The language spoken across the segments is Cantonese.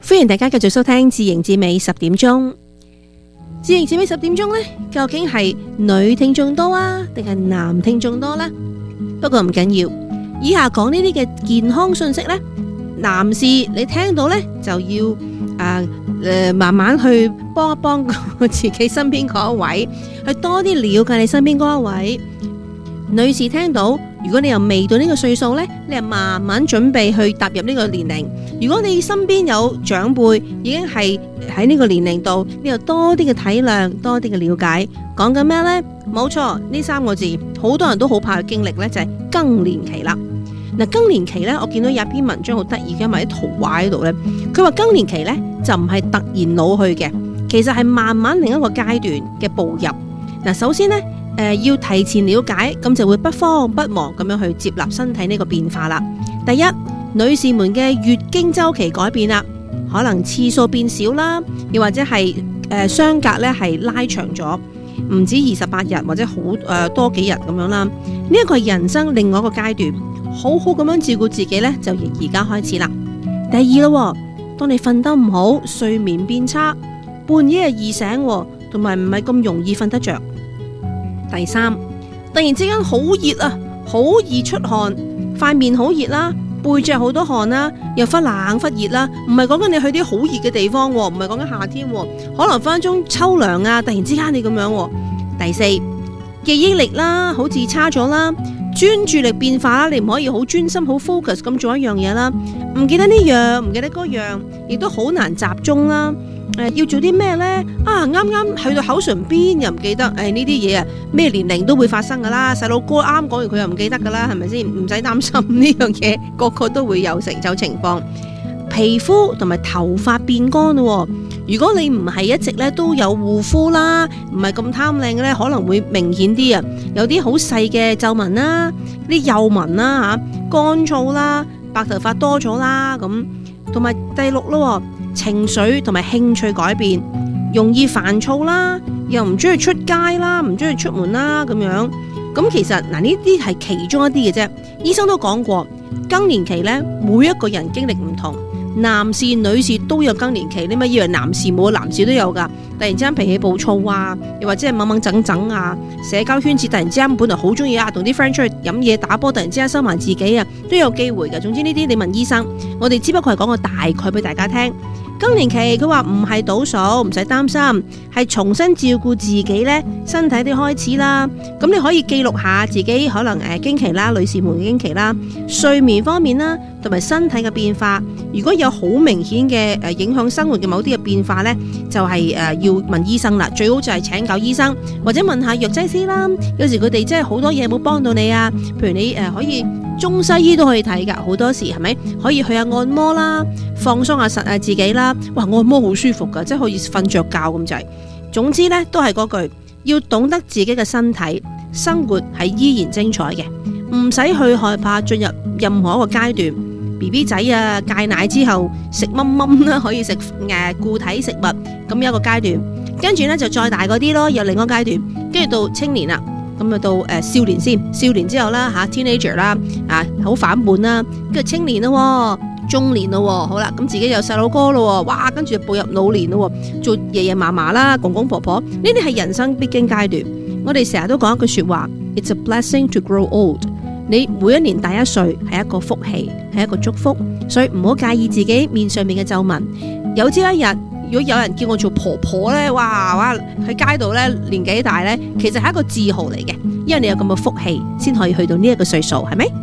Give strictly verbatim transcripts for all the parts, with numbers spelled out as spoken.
歡迎大家繼續收聽自營自美十點鐘。自營自美十點鐘呢，究竟係女聽眾多啊，定係男聽眾多呢？不過唔緊要，以下講呢啲嘅健康信息呢，男士你聽到呢就要誒、呃呃、慢慢去幫一幫自己身邊嗰一位，去多啲了解你身邊嗰一位。女士聽到，如果你又未到呢個歲數呢，你係慢慢準備去踏入呢個年齡。如果你身邊有長輩已經係喺呢個年齡度，你又多啲嘅體諒，多啲嘅了解。講緊咩呢？冇錯，呢三個字好多人都好怕去經歷呢，就係更年期啦。嗱，更年期呢，我見到有一篇文章好得意嘅，埋啲圖畫喺度呢。佢話更年期呢，就唔係突然老去嘅，其實係慢慢另一個階段嘅步入。嗱，首先呢。誒、呃，要提前了解，咁就會不慌不忙咁樣去接納身體呢個變化啦。第一，女士們嘅月經周期改變啦，可能次數變少啦，又或者係誒相隔咧係拉長咗，唔止二十八日或者好誒、呃、多幾日咁樣啦。呢一個係人生另外一個階段，好好咁樣照顧自己咧，就由而家開始啦。第二咯，當你瞓得唔好，睡眠變差，半夜易醒，同埋唔係咁容易瞓得着。第三，突然之間好熱啊，好易出汗，塊面好熱啦，背脊好多汗啦，又忽冷忽熱啦，唔係講緊你去啲好熱嘅地方，唔係講緊夏天，可能分分鐘秋涼啊，突然之間你咁樣。第四，記憶力啦，好似差咗啦，專注力變化啦，你唔可以好專心好 focus 咁做一樣嘢啦，唔記得呢樣，唔記得嗰樣，亦都好難集中啦。誒、呃，要做啲咩呢？啊，啱啱去到口唇邊又唔記得，誒呢啲嘢啊，咩年齡都會發生噶啦。細路哥啱講完佢又唔記得噶啦，係咪先？唔使擔心呢樣嘢，個個都會有成就情況。皮膚同埋頭髮變乾咯。如果你唔係一直咧都有護膚啦，唔係咁貪靚嘅咧，可能會明顯啲啊。有啲好細嘅皺紋啦，啲幼紋啦吓，乾燥啦，白頭髮多咗啦咁。同埋第六咯。情緒同埋興趣改變，容易煩躁啦，又唔中意出街啦，唔中意出門啦咁樣。咁其實嗱，呢啲係其中一啲嘅啫。醫生都講過，更年期咧，每一個人經歷唔同，男士女士都有更年期。你咪以為男士冇，男士都有噶。突然之間脾氣暴躁啊，又或者係猛猛整整啊，社交圈子突然之間本來好中意啊，同啲 friend 出去飲嘢打波，突然之間收埋自己啊，都有機會嘅。總之呢啲你問醫生，我哋只不過係講個大概俾大家聽。更年期佢話唔係倒數，唔使擔心，係重新照顧自己咧，身體啲開始啦。咁你可以記錄下自己可能誒經期啦，女士們嘅經期啦，睡眠方面啦，同埋身體嘅變化。如果有好明顯嘅誒影響生活嘅某啲嘅變化咧，就係、是、誒要問醫生啦。最好就係請教醫生，或者問下藥劑師啦。有時佢哋真係好多嘢冇幫到你啊。譬如你誒可以中西醫都可以睇噶，好多時係咪可以去下按摩啦，放鬆下實誒自己啦。哇，按摩好舒服噶，即係可以瞓着覺咁滯。總之咧，都係嗰句，要懂得自己嘅身體，生活係依然精彩嘅，唔使去害怕進入任何一個階段。B B 仔啊，戒奶之後食蚊蚊啦，可以食誒固體食物，咁有一個階段。跟住咧就再大嗰啲咯，有另一個階段。跟住到青年啦，咁啊到誒少年先，少年之後啦吓 teenager 啦，啊好反叛啦，跟住青年咯。中年咯，好啦，咁自己有細佬哥咯，哇，跟住就步入老年咯，做爺爺嫲嫲啦，公公婆婆，呢啲係人生必經階段。我哋成日都講一句說話 ，It's a blessing to grow old。你每一年大一歲係一個福氣，係一個祝福，所以唔好介意自己面上面嘅皺紋。有朝一日，如果有人叫我做婆婆咧，哇哇喺街度咧年紀大咧，其實係一個自豪嚟嘅，因為你有咁嘅福氣，先可以去到呢一個歲數，係咪？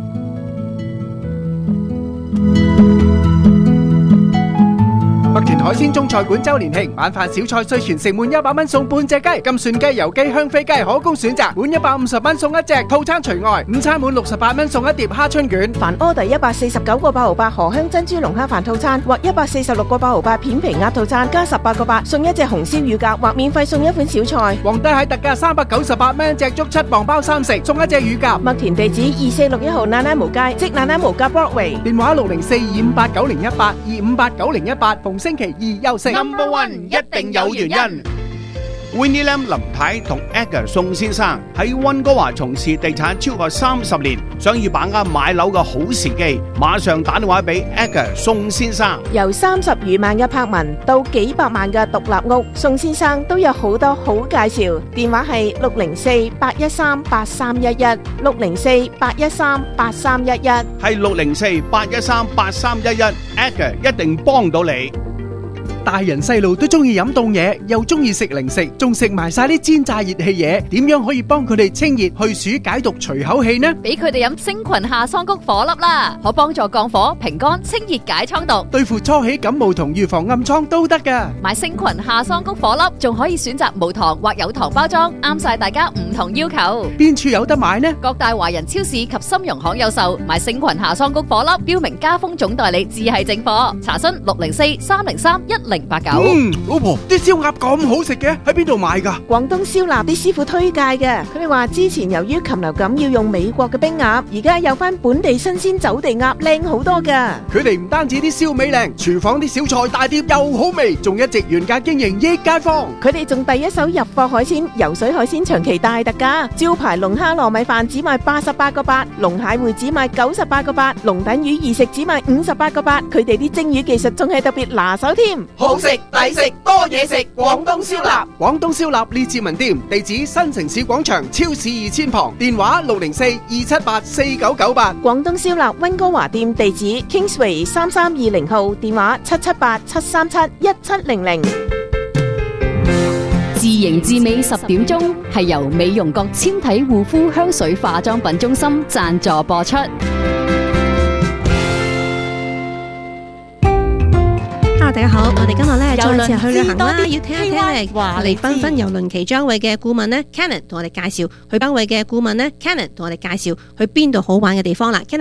麥田海鮮中菜館周年慶，晚飯小菜歲全城滿一百蚊送半隻雞，金蒜雞、油雞、香飛雞可供選擇，滿一百五十蚊送一隻，套餐除外。午餐滿六十八蚊送一碟蝦春卷。 凡 order 一百四十九個八毫八荷香珍珠龍蝦飯套餐，或一百四十六個八毫八片皮鴨套餐，加十八個八送一隻紅燒乳鴿，或免費送一款小菜。 皇帝蟹特價三百九十八蚊隻足七磅包三食，送一隻乳鴿。 麥田地址二四六一號奶奶毛街，即奶奶毛街 Broadway。 電話六零四二五八九零一八二五八九零一八，逢星期二休息。 Number one 一定有原因。 Winnie Lam 林太同 Edgar 宋先生喺溫哥華從事地產超過三十年，想要把握買樓嘅好時機，馬上打電話俾 Edgar 宋先生。 由三十餘萬嘅柏文到幾百萬嘅獨立屋，宋先生都有好多好介紹。電話係六零四八一三八三一一，六零四八一三八三一一， 係六零四八一三八三一一 ，Edgar 一定幫到你。 大人細路都中意飲凍嘢，又中意食零食，仲食埋晒啲煎炸熱氣嘢，點樣可以幫佢哋清熱去暑解毒除口氣呢？ 俾佢哋飲星群夏桑菊顆粒啦，可幫助降火、平肝、清熱解瘡毒， 對付初起感冒同預防暗瘡都得噶。 買星群夏桑菊顆粒，仲可以選擇無糖或有糖包裝，啱晒大家唔同要求。 邊處有得買呢？ 各大華人超市及參茸行有售。買星群夏桑菊顆粒，標明加豐總代理，只係正貨。查詢六零四三零三一零八九。 嗯，老婆，啲燒鴨咁好食嘅，喺邊度買噶？ 廣東燒臘啲師傅推介嘅，佢哋話之前由於禽流感要用美國嘅冰鴨，而家有翻本地新鮮走地鴨，靚好多噶。 佢哋唔單止啲燒味靚，廚房啲小菜大碟又好味，仲一直原價經營益街坊。 佢哋仲第一手入貨海鮮，游水海鮮長期大特價，招牌龍蝦糯米飯只賣八十八個八，龍蟹會只賣九十八個八，龍躉魚二食只賣五十八個八。佢哋啲蒸魚技術仲係特別拿手添， 好食抵食多嘢食，廣東燒臘。 廣東燒臘列治文店，地址新城市廣場超市二千旁，電話六零四二七八四九九八。 廣東燒臘溫哥華店地址 Kingsway 三三二零號，電話七七八七三七一七零零。 自營自美十點鐘係由美容閣纖體護膚香水化妝品中心贊助播出。 Hello， 大家好，我哋今日咧再次去旅行啦， 郵輪要聽一聽咧我哋繽紛郵輪旗張位嘅顧問咧 Cannon 同我哋介紹去班位嘅顧問咧 Cannon 同我哋介紹去邊度好玩嘅地方啦。